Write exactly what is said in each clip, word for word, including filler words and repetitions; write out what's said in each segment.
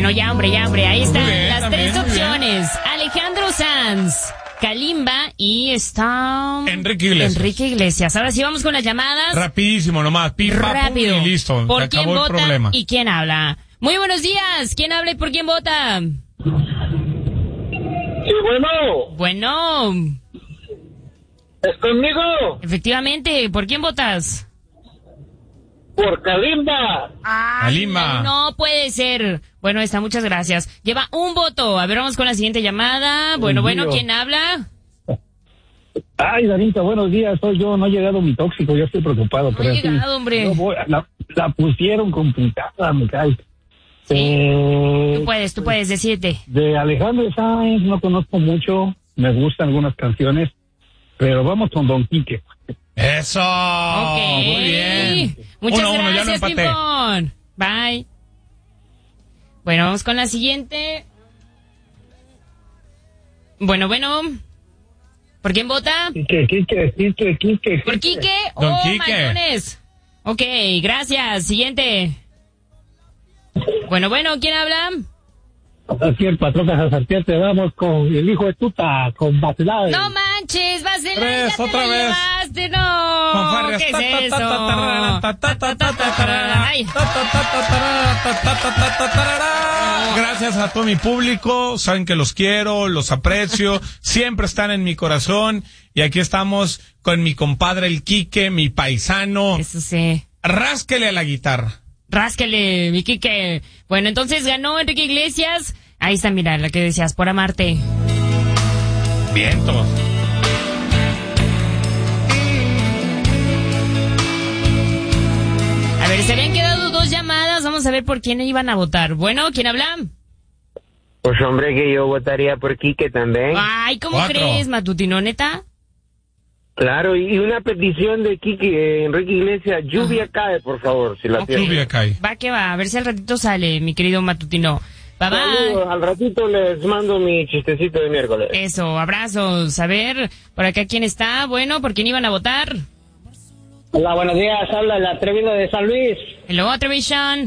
Bueno, ya, hombre, ya, hombre. Ahí están bien, las también, tres opciones. bien. Alejandro Sanz, Kalimba y está... Enrique Iglesias. Enrique Iglesias. Ahora sí vamos con las llamadas. Rapidísimo nomás. Pim, pam, Rápido. pum, y listo. ¿Por Se quién acabó el vota problema. y quién habla? Muy buenos días. ¿Quién habla y por quién vota? Sí, bueno. Bueno, ¿Es conmigo? efectivamente. ¿Por quién votas? Por Kalimba. Kalimba. No puede ser. Bueno, está, muchas gracias. Lleva un voto. A ver, vamos con la siguiente llamada. Bueno, bueno, ¿quién habla? Ay, Danita, buenos días. Soy yo. No ha llegado mi tóxico. Yo estoy preocupado. No pero ha sí, llegado, hombre. no voy- la, la pusieron complicada, me cae. Sí. Eh, Tú puedes, tú puedes, decirte. de Alejandro Sanz no conozco mucho. Me gustan algunas canciones. Pero vamos con Don Quique. Eso. Ok. Muy bien. Muchas Uno, uno, ya no gracias, empaté. Pimpón. Bye. Bueno, vamos con la siguiente. Bueno, bueno. ¿Por quién vota? Quique, Quique, Quique, Quique. ¿Por Quique Don o Quique. Mayones? Ok, gracias. Siguiente. Bueno, bueno, ¿quién habla? Aquí el patrón Casarpiel, te vamos con el hijo de tuta, con Bacelade. No manches, Bacelay, Tres, ya te otra lo vez. llevaste, no. Fanfarrias. ¿Qué Ta, ta, es ta, eso? ta, tarara, ta, ta, ta, ta, ta, tarara. Ay. Ta, ta, ta, ta, tarara, ta, ta, ta, ta, ta, tarara. Gracias a todo mi público, saben que los quiero, los aprecio, siempre están en mi corazón y aquí estamos con mi compadre el Quique, mi paisano. Eso sí. Rásquele a la guitarra. Ráscale, mi Quique. Bueno, entonces ganó Enrique Iglesias. Ahí está, mira, la que decías, por amarte. Vientos. A ver, se habían quedado dos llamadas. Vamos a ver por quién iban a votar. Bueno, ¿quién habla? Pues hombre, que yo votaría por Quique también. Ay, ¿cómo Cuatro. crees, matutino, neta? Claro, y una petición de Quique, eh, Enrique Iglesias, lluvia cae, por favor, si la Ok. tiene. Lluvia cae. Va que va, a ver si al ratito sale, mi querido matutino. Bye bye. Saludos, al ratito les mando mi chistecito de miércoles. Eso, abrazos. A ver, por acá quién está. Bueno, ¿por quién iban a votar? Hola, buenos días. Habla el atrevido de San Luis. Hello, Atrevision.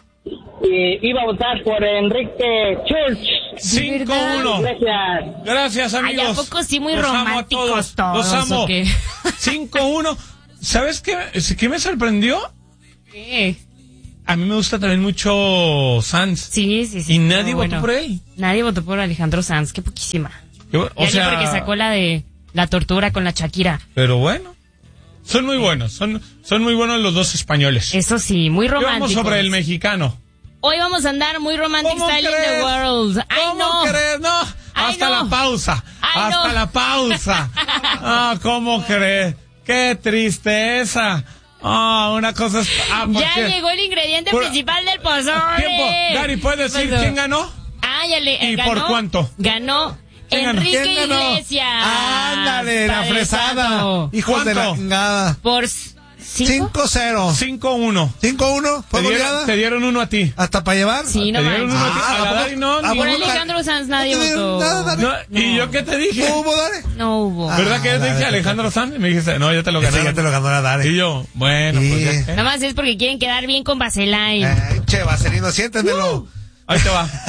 Y iba a votar por Enrique Church. cinco uno. Gracias. Gracias, Ay, amigos. ¿a poco sí muy Los amo a románticos todos. Los todos, amo. o qué? cinco uno. ¿Sabes qué, qué me sorprendió? ¿Qué? A mí me gusta también mucho Sanz. Sí, sí, sí. Y nadie pero votó bueno, por él. Nadie votó por Alejandro Sanz, qué poquísima. Yo- Ya o sea, ni porque sacó la de la tortura con la Shakira. pero bueno. Son muy buenos. Son, son muy buenos los dos españoles. Eso sí, muy ¿Qué vamos románticos. sobre el mexicano? Hoy vamos a andar muy romantic ¿Cómo style in the crees? world. Ay, ¿Cómo no. crees? No, Ay, hasta no. la pausa. Ay, hasta no. la pausa. Ah, ¿cómo crees? Qué tristeza. Ah, una cosa es... Ah, Ya porque- llegó el ingrediente Por- principal del pozole. Tiempo. Gary, ¿puedes decir Pasó. quién ganó? Ah, ya le ¿Y ganó, por cuánto? Ganó ¿Quién ganó? Enrique ¿Quién ganó? Iglesias. Ándale, la fresada. Padezado. Hijos de la ¿Cuánto? chingada. Por s- cinco. cinco cero. cinco uno. cinco uno. ¿Fue Te dieron, goleada? te dieron uno a ti. ¿Hasta para llevar? Sí, no Te dieron manches. uno a ti. Ah, A la ¿a poco- Dari no, a ni Por poco- una. Alejandro Sanz nadie ¿No te dieron votó. nada, Dani? No, ¿y yo qué te dije? ¿No hubo, Dani? No hubo. Ah. ¿Verdad que yo te dije dale, Alejandro Sanz? Y me dijiste, no, ya te lo Ese ganaron. ya te lo ganó la Dani. Y yo, bueno, Sí. pues ya qué. Nada más es porque quieren quedar bien con Baselay. Eh, che, Vaselino, siéntemelo. Ahí te va.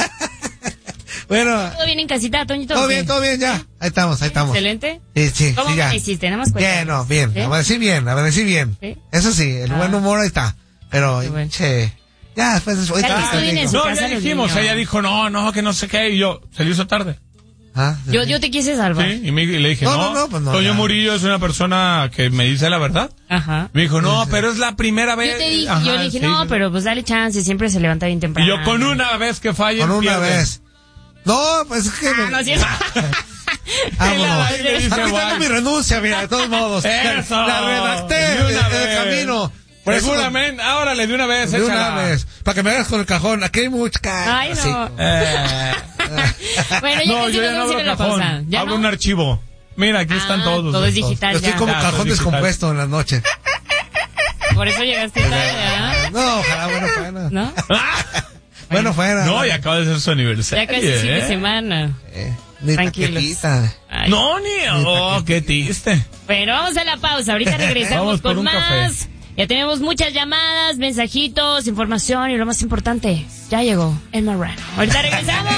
Bueno, ¿Todo bien en casita, Toñito? todo ¿O qué? bien, todo bien, ya. Ahí estamos, ahí estamos. Excelente. Sí, sí, ¿Cómo sí, ya. amaneciste? Nada más cuéntame. Bien, no, bien. ¿Sí? Amanecí bien, amanecí bien. ¿Sí? Eso sí, el Ah. buen humor ahí está. Pero, Qué bueno. che, ya después de eso, ahorita Ya te estoy en digo. su No, casa ya los dijimos, niños. ella dijo, no, no, que no sé qué, y yo, se le hizo tarde. Ah, Yo, yo te quise salvar. Sí, y, me- y le dije, No, no, no, no, pues no, Toño ya. Murillo es una persona que me dice la verdad. Ajá. Me dijo, no, pero es la primera vez. Yo te dije, Ajá, yo le dije, sí, no, sí. pero pues dale chance, siempre se levanta bien temprano. Y yo, con una vez que falle, Con una pierde. vez. No, pues es que... Ah, no, sí es- Vámonos. Ahí le dice, Aquí tengo guay. mi renuncia, mira, de todos modos. Eso. La redacté De una en el vez. camino. Por eso- Seguramente, ahora le de una vez, De una échala. vez. Para que me hagas con el cajón. Aquí hay mucha... ca- Ay, no. Sí. Eh, Bueno, ya no, casi yo ya nos no vamos a ir abro a la cajón. pausa. ¿Ya Abro no? un archivo. Mira, aquí están Ah, todos. todo es estos. digital. Estoy ya. como Ya, cajón soy digital. descompuesto en las noches. Por eso llegaste tarde, ¿ah? No, ojalá, bueno fuera. ¿No? Bueno fuera. No, y acaba de ser su aniversario. Ya casi es fin de ¿eh? semana. Eh, ni Tranquilos. taquetita. Ay. No, ni. Oh, qué triste. Bueno, vamos a la pausa. Ahorita regresamos Vamos por con un más. café. Ya tenemos muchas llamadas, mensajitos, información y lo más importante, ya llegó el marrano. Ahorita regresamos.